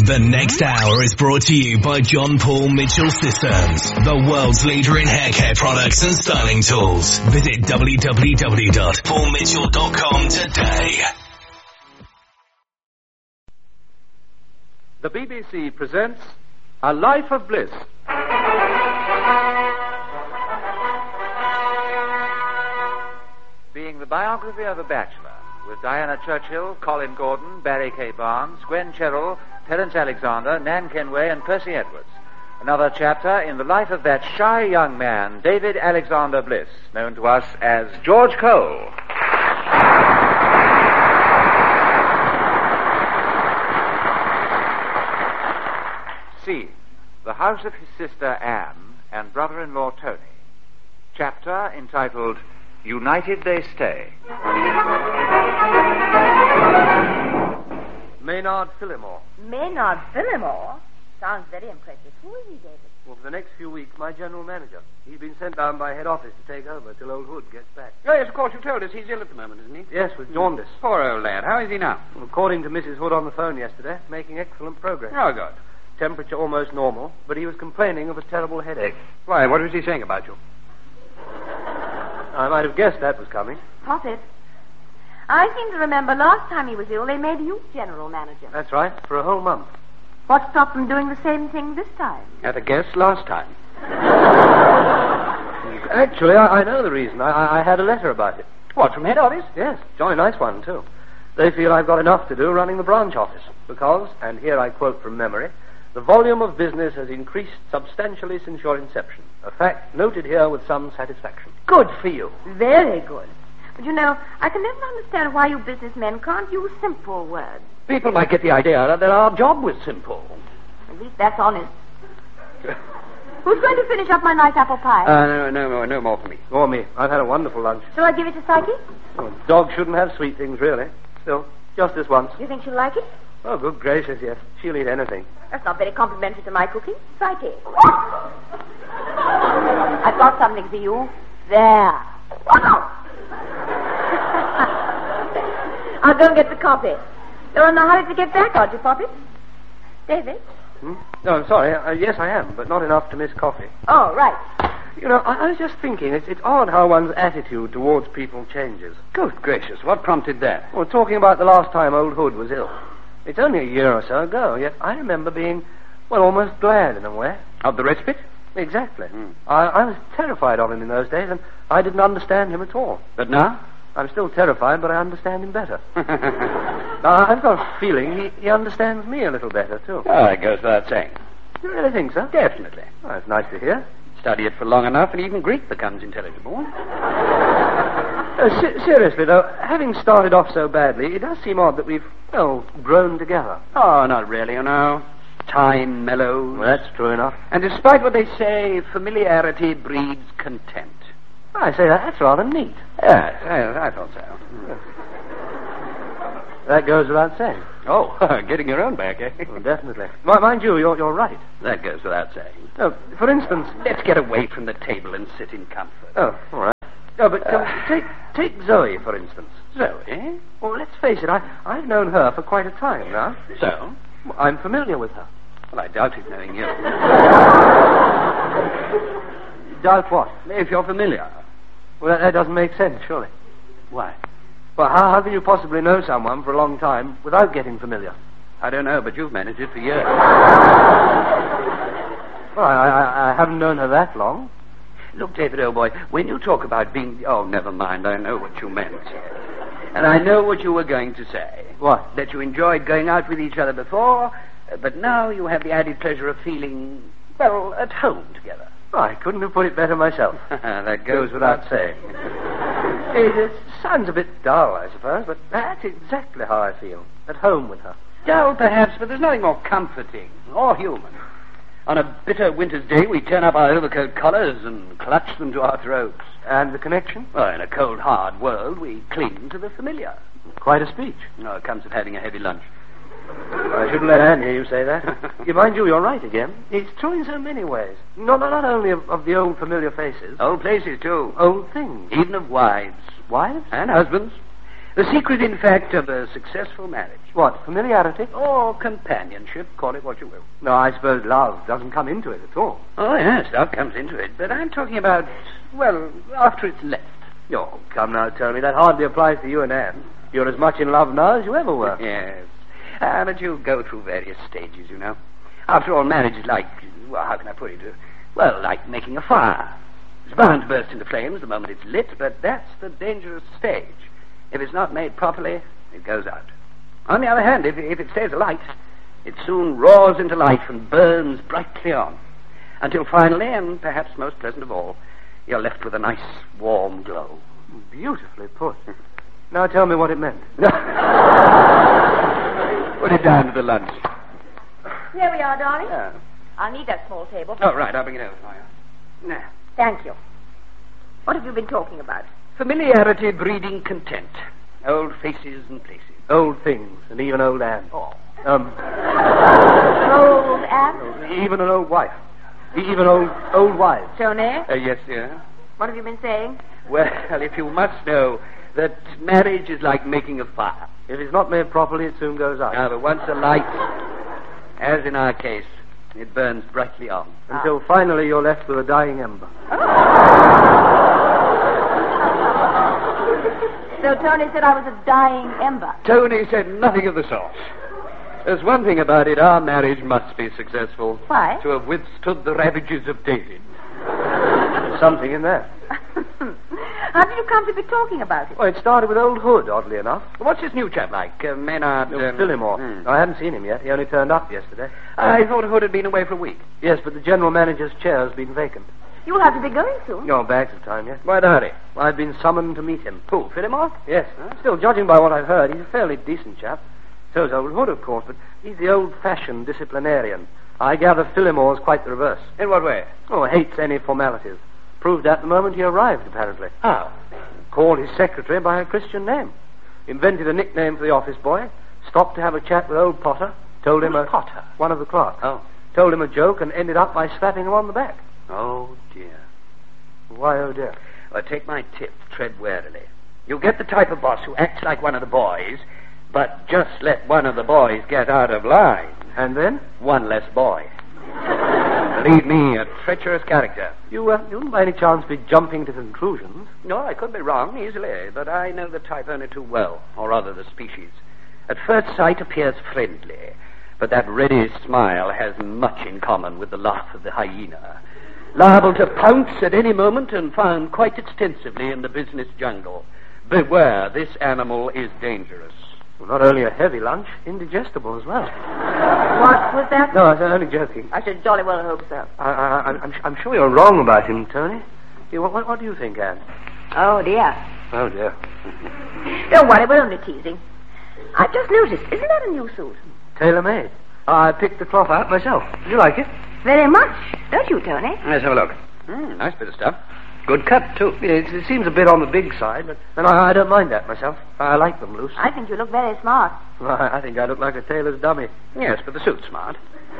The next hour is brought to you by John Paul Mitchell Systems, the world's leader in hair care products and styling tools. Visit www.paulmitchell.com today. The BBC presents A Life of Bliss. Being the biography of a bachelor, with Diana Churchill, Colin Gordon, Barry K. Barnes, Gwen Cherrell, Terence Alexander, Nan Kenway, and Percy Edwards. Another chapter in the life of that shy young man, David Alexander Bliss, known to us as George Cole. C. The house of his sister Anne and brother-in-law Tony. Chapter entitled United They Stay. Maynard Phillimore. Maynard Phillimore? Sounds very impressive. Who is he, David? Well, for the next few weeks, my general manager. He's been sent down by head office to take over till old Hood gets back. Oh, yes, of course, you told us he's ill at the moment, isn't he? Yes, with jaundice. Poor old lad. How is he now? Well, according to Mrs. Hood on the phone yesterday, making excellent progress. Oh, good. Temperature almost normal, but he was complaining of a terrible headache. Why, what was he saying about you? I might have guessed that was coming. Poppet. I seem to remember last time he was ill, they made you general manager. That's right, for a whole month. What stopped them doing the same thing this time? At a guess last time. Actually, I know the reason. I had a letter about it. What, from head office? Yes, jolly nice one, too. They feel I've got enough to do running the branch office because, and here I quote from memory, the volume of business has increased substantially since your inception. A fact noted here with some satisfaction. Good for you. Very good. But you know, I can never understand why you businessmen can't use simple words. People might get the idea that our job was simple. At least that's honest. Who's going to finish up my nice apple pie? No more for me. Or me. I've had a wonderful lunch. Shall I give it to Psyche? Oh, dogs shouldn't have sweet things, really. Still, just this once. You think she'll like it? Oh, good gracious, yes. She'll eat anything. That's not very complimentary to my cooking. Psyche. I've got something for you. There. I'll go and get the coffee. You're in a hurry to get back, aren't you, Poppy? David? No, I'm sorry. Yes, I am, but not enough to miss coffee. Oh, right. You know, I was just thinking, it's odd how one's attitude towards people changes. Good gracious, what prompted that? Well, talking about the last time old Hood was ill. It's only a year or so ago, yet I remember being, well, almost glad in a way. Of the respite? Exactly. I was terrified of him in those days, and I didn't understand him at all. But now? I'm still terrified, but I understand him better. I've got a feeling he understands me a little better, too. Oh, that goes without saying. You really think so? Definitely. Well, that's nice to hear. Study it for long enough, and even Greek becomes intelligible. Seriously, though, having started off so badly, it does seem odd that we've, well, grown together. Oh, not really, you know. Time mellows. Well, that's true enough. And despite what they say, familiarity breeds contempt. I say, that's rather neat. Yes, I thought so. That goes without saying. Oh, getting your own back, eh? Well, definitely. Mind you, you're right. That goes without saying. Oh, for instance... Let's get away from the table and sit in comfort. Oh, all right. No, but take Zoe, for instance. Zoe? Well, let's face it, I've known her for quite a time now. So? I'm familiar with her. Well, I doubt it, knowing you. Doubt what? If you're familiar. Well, that doesn't make sense, surely. Why? Well, how can you possibly know someone for a long time without getting familiar? I don't know, but you've managed it for years. Well, I haven't known her that long. Look, David, old boy, when you talk about being... Oh, never mind, I know what you meant. And I know what you were going to say. What? That you enjoyed going out with each other before, but now you have the added pleasure of feeling, well, at home together. Oh, I couldn't have put it better myself. That goes without saying. It sounds a bit dull, I suppose, but that's exactly how I feel. At home with her. Dull, perhaps, but there's nothing more comforting or human. On a bitter winter's day, we turn up our overcoat collars and clutch them to our throats. And the connection? Well, in a cold, hard world, we cling to the familiar. Quite a speech. No, it comes of having a heavy lunch. I shouldn't let Anne hear you say that. Mind you, you're right again. It's true in so many ways. Not only of the old familiar faces. Old places, too. Old things. Even of wives. Wives? And husbands. The secret, in fact, of a successful marriage. What, familiarity? Or companionship, call it what you will. No, I suppose love doesn't come into it at all. Oh, yes, love comes into it. But I'm talking about, well, after it's left. Oh, come now, Tony. That hardly applies to you and Anne. You're as much in love now as you ever were. Yes. But you go through various stages, you know. After all, marriage is like, well, how can I put it? Well, like making a fire. It's bound to burst into flames the moment it's lit, but that's the dangerous stage. If it's not made properly, it goes out. On the other hand, if it stays alight, it soon roars into life and burns brightly on, until finally, and perhaps most pleasant of all, you're left with a nice, warm glow. Beautifully put. Now tell me what it meant. Put it down to the lunch. Here we are, darling. Yeah. I'll need that small table. Oh, right, I'll bring it over for you. Now. Thank you. What have you been talking about? Familiarity breeding content. Old faces and places. Old things, and even old Anne. Oh. Old Anne? Even an old wife. Even old wives. Tony? Yes, dear. What have you been saying? Well, if you must know that marriage is like making a fire. If it's not made properly, it soon goes out. Now, but once alight, as in our case, it burns brightly on. Until finally you're left with a dying ember. So Tony said I was a dying ember. Tony said nothing of the sort. There's one thing about it, our marriage must be successful. Why? To have withstood the ravages of David. There's something in that. How did you come to be talking about it? Well, it started with old Hood, oddly enough. What's this new chap like? Maynard... Phillimore. I hadn't seen him yet. He only turned up yesterday. I thought Hood had been away for a week. Yes, but the general manager's chair's been vacant. You'll have to be going soon. No, bags of time yet. Why the hurry? Well, I've been summoned to meet him. Who, Phillimore? Yes. Still, judging by what I've heard, he's a fairly decent chap. So's old Hood, of course, but he's the old-fashioned disciplinarian. I gather Phillimore's quite the reverse. In what way? Oh, hates any formalities. Proved that the moment he arrived, apparently. How? Called his secretary by a Christian name. Invented a nickname for the office boy. Stopped to have a chat with old Potter. Told him Potter? One of the clerks. Oh. Told him a joke and ended up by slapping him on the back. Oh, dear. Why, oh dear? Well, take my tip. Tread warily. You'll get the type of boss who acts like one of the boys, but just let one of the boys get out of line. And then? One less boy. Believe me, a treacherous character. You wouldn't by any chance be jumping to conclusions? No, I could be wrong, easily, but I know the type only too well, or rather the species. At first sight appears friendly, but that ready smile has much in common with the laugh of the hyena. Liable to pounce at any moment and found quite extensively in the business jungle. Beware, this animal is dangerous. Well, not only a heavy lunch, indigestible as well. What was that? No, I was only joking. I should jolly well hope so. I'm sure you're wrong about him, Tony. Yeah, what do you think, Anne? Oh, dear. Oh, dear. Don't worry, we're only teasing. I've just noticed, isn't that a new suit? Tailor-made. I picked the cloth out myself. Do you like it? Very much. Don't you, Tony? Let's have a look. Nice bit of stuff. Good cut, too. It seems a bit on the big side, but I don't mind that myself. I like them loose. I think you look very smart. Well, I think I look like a tailor's dummy. Yes, but the suit's smart.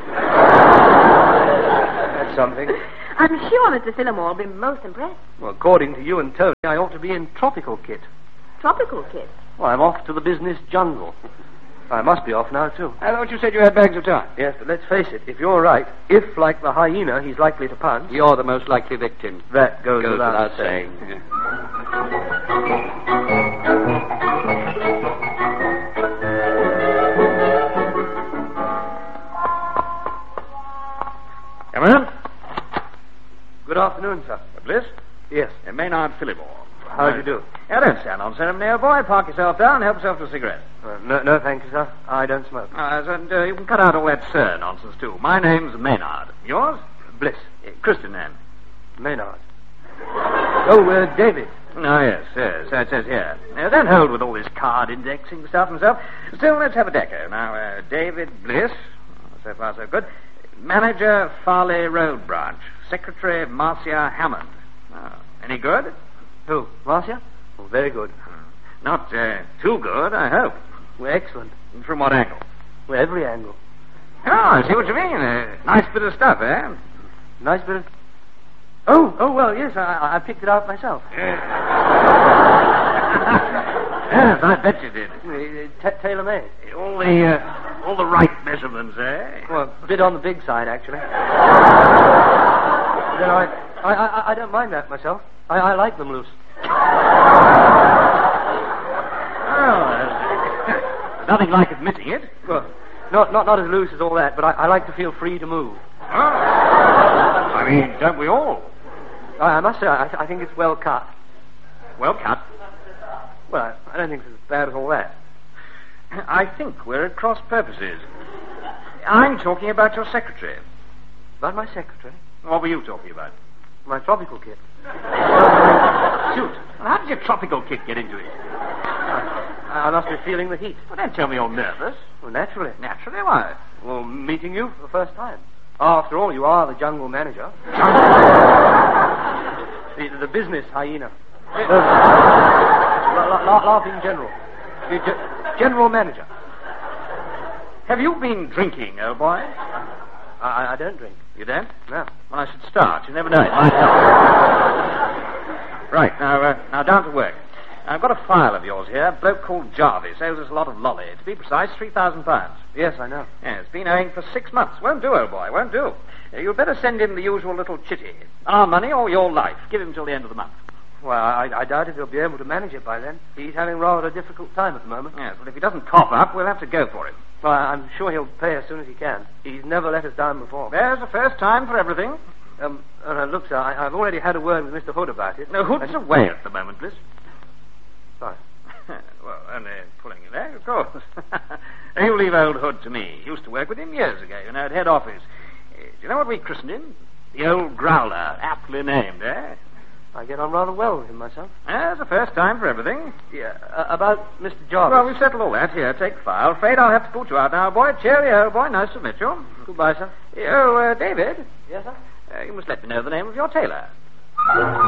That's something. I'm sure Mr. Phillimore will be most impressed. Well, according to you and Tony, I ought to be in tropical kit. Tropical kit? Well, I'm off to the business jungle. I must be off now, too. I thought you said you had bags of time. Yes, but let's face it. If you're right, if, like the hyena, he's likely to pounce... You're the most likely victim. That goes without saying. Come in. Good afternoon, sir. Bliss? Yes. Maynard Phillimore. How do you do? Now, don't stand on ceremony, boy. Park yourself down and help yourself to a cigarette. No, thank you, sir. I don't smoke. And you can cut out all that sir nonsense, too. My name's Maynard. Yours? Bliss. Christian name. Maynard. Oh, David. Oh, yes. So it says here. Don't hold with all this card indexing stuff and stuff. Still, let's have a deco. Now, David Bliss. So far, so good. Manager, Farley Road Branch. Secretary, Marcia Hammond. Any good? Who? Marcia? Oh, very good. Not too good, I hope. Well, excellent. From what angle? Well, every angle. Oh, I see what you mean. Nice bit of stuff, eh? Nice bit of... Oh, well, yes, I picked it out myself. Yes, I bet you did. Tailor-made. All the right measurements, eh? Well, a bit on the big side, actually. Then I don't mind that myself. I like them loose. Well, there's nothing like admitting it. Well, not as loose as all that, but I like to feel free to move. I mean, don't we all? I must say, I think it's well cut. Well cut. Well, I don't think it's as bad as all that. I think we're at cross purposes. I'm talking about your secretary. About my secretary? What were you talking about? My tropical kit. Shoot. Well, how did your tropical kit get into it? I must be feeling the heat. Well, don't tell me you're nervous. Well, naturally. Naturally, why? Well, meeting you for the first time. After all, you are the jungle manager. the business hyena. Laughing general. General manager. Have you been drinking, old boy? I don't drink. You don't? No. Well, I should start. You never know. It might help. Right, now down to work. I've got a file of yours here. A bloke called Jarvis owes us a lot of lolly. To be precise, £3,000. Yes, I know. Yeah, it's been owing for 6 months. Won't do, old boy, won't do. You'd better send him the usual little chitty. Our money or your life. Give him till the end of the month. Well, I doubt if he'll be able to manage it by then. He's having rather a difficult time at the moment. Yes, but if he doesn't cough up, we'll have to go for him. Well, I'm sure he'll pay as soon as he can. He's never let us down before. There's a first time for everything. Look, sir, I've already had a word with Mr. Hood about it. No, Hood's away at the moment, Bliss. Sorry. Well, only pulling you there, of course. You leave old Hood to me. Used to work with him years ago, at head office. Do you know what we christened him? The Old Growler. Aptly named, eh? I get on rather well with him myself. There's a first time for everything. Yeah, about Mr. Jarvis. Well, we've settled all that. Here, take the file. Afraid I'll have to put you out now, boy. Cheerio, boy. Nice to meet you. Goodbye, sir. Oh, David. Yes, sir? You must let me know the name of your tailor.